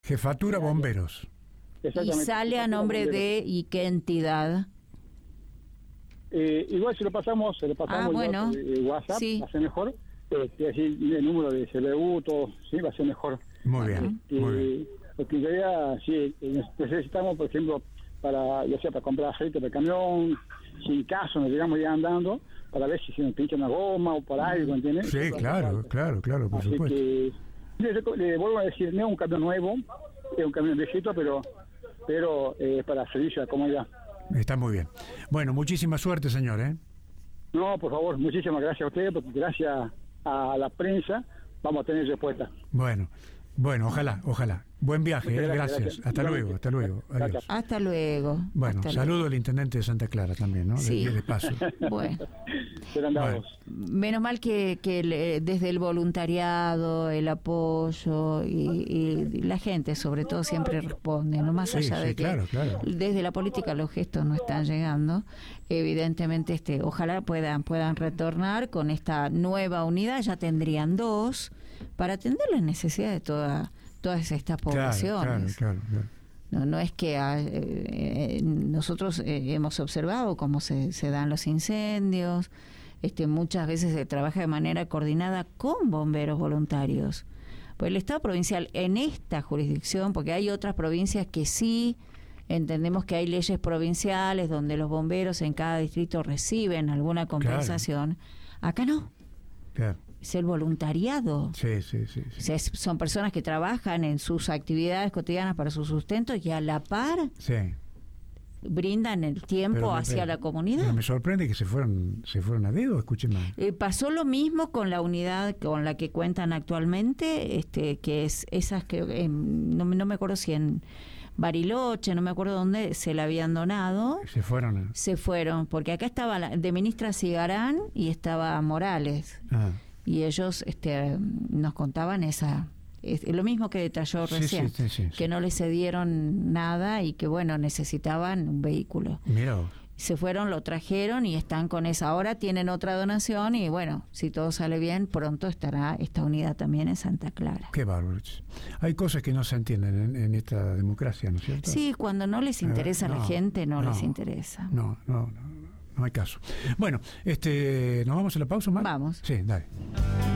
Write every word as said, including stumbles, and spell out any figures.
Jefatura Bomberos. Y sale a nombre de, ¿y qué entidad? Eh, igual si lo pasamos, se lo pasamos Ah, bueno. eh, WhatsApp, Sí. va a ser mejor. Eh, es decir, el número de C B U, todo, sí, va a ser mejor. Muy bien, Eh, muy bien. Porque en realidad, sí, eh, necesitamos, por ejemplo, para, ya sea para comprar aceite para el camión, si en caso nos llegamos ya andando, para ver si se nos pincha una goma o por algo, ¿entiendes? Sí, Eso claro, hace falta. claro, claro, por Así supuesto. que, le, le vuelvo a decir, no es un camión nuevo, es un camión viejito, pero pero eh, para servicio a la comunidad. Está muy bien. Bueno, muchísima suerte, señor, ¿eh? No, por favor, muchísimas gracias a ustedes, porque gracias a la prensa vamos a tener respuesta. Bueno, bueno, ojalá, ojalá. Buen viaje, Muchas ¿eh? gracias, Gracias. gracias. Hasta Igualmente. luego, hasta luego. Adiós. Gracias. Hasta luego. Bueno, Hasta saludo luego. al intendente de Santa Clara también, ¿no? De- Sí. De, paso. Bueno, Serán dados. menos mal que, que le- desde el voluntariado, el apoyo y, y la gente sobre todo siempre responde, no más Sí, allá sí, de que claro, claro. desde la política los gestos no están llegando. Evidentemente, este, ojalá puedan puedan retornar con esta nueva unidad, ya tendrían dos, para atender las necesidades de toda, todas estas Claro, poblaciones. claro, claro, claro. No, no es que ah, eh, nosotros eh, hemos observado cómo se, se dan los incendios, este, muchas veces se trabaja de manera coordinada con bomberos voluntarios. Pues el Estado provincial en esta jurisdicción, porque hay otras provincias que sí entendemos que hay leyes provinciales donde los bomberos en cada distrito reciben alguna compensación, acá no, Claro. es el voluntariado. Sí, sí, sí. O sí. sea, es- son personas que trabajan en sus actividades cotidianas para su sustento y a la par Sí. brindan el tiempo Pero me- hacia pero- la comunidad. pero me sorprende que se fueron, se fueron a dedo, escuchen mal. Eh, pasó lo mismo con la unidad con la que cuentan actualmente, este, que es esas que eh, no, me- no me acuerdo si en Bariloche, no me acuerdo dónde se la habían donado. Se fueron a... Se fueron, porque acá estaba la, de ministra Cigarán y estaba Morales. Ah. Y ellos este, nos contaban esa es lo mismo que detalló Sí, recién, sí, sí, sí, sí. que no les cedieron nada y que bueno, necesitaban un vehículo. Mira vos. Se fueron, lo trajeron y están con esa. Ahora tienen otra donación y bueno, si todo sale bien, pronto estará esta unidad también en Santa Clara. Qué bárbaros. Hay cosas que no se entienden en, en esta democracia, ¿no es cierto? Sí, cuando no les interesa a la no, gente, no, no, les interesa. No, no, no, no hay caso. Bueno, este, ¿nos vamos a la pausa, Mar? Vamos. Sí, dale.